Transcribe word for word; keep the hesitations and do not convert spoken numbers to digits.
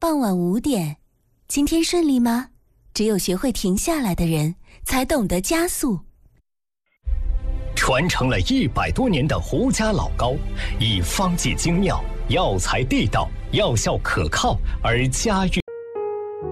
傍晚五点，今天顺利吗？只有学会停下来的人，才懂得加速。 传承了一百多年的胡家老高，以方剂精妙、药材地道、药效可靠而家喻。